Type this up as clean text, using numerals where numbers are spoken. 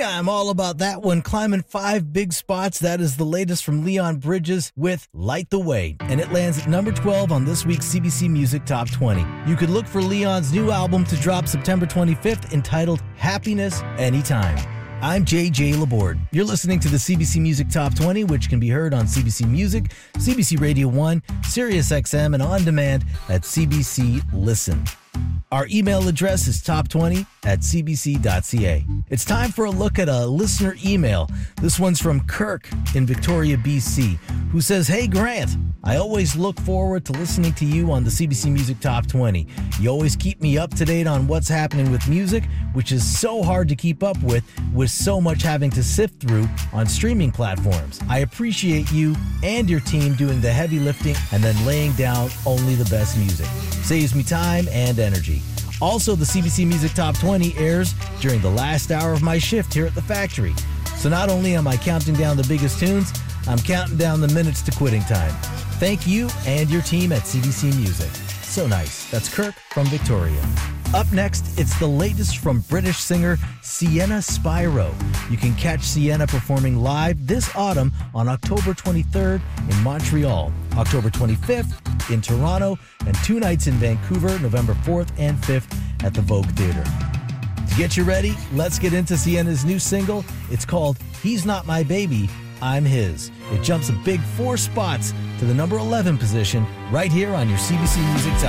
I'm all about that one. Climbing 5 big spots. That is the latest from Leon Bridges with Light the Way. And it lands at number 12 on this week's CBC Music Top 20. You could look for Leon's new album to drop September 25th entitled Happiness Anytime. I'm JJ Laborde. You're listening to the CBC Music Top 20, which can be heard on CBC Music, CBC Radio 1, Sirius XM, and on demand at CBC Listen. Our email address is top20@cbc.ca. It's time for a look at a listener email. This one's from Kirk in Victoria, BC, who says, "Hey Grant, I always look forward to listening to you on the CBC Music Top 20. You always keep me up to date on what's happening with music, which is so hard to keep up with so much having to sift through on streaming platforms. I appreciate you and your team doing the heavy lifting and then laying down only the best music. Saves me time and energy. Also, the CBC Music Top 20 airs during the last hour of my shift here at the factory. So not only am I counting down the biggest tunes, I'm counting down the minutes to quitting time. Thank you and your team at CBC Music." So nice. That's Kirk from Victoria. Up next, it's the latest from British singer Sienna Spyro. You can catch Sienna performing live this autumn on October 23rd in Montreal, October 25th in Toronto, and 2 nights in Vancouver, November 4th and 5th at the Vogue Theatre. To get you ready, let's get into Sienna's new single. It's called He's Not My Baby, I'm His. It jumps a big 4 spots to the number 11 position right here on your CBC Music Top.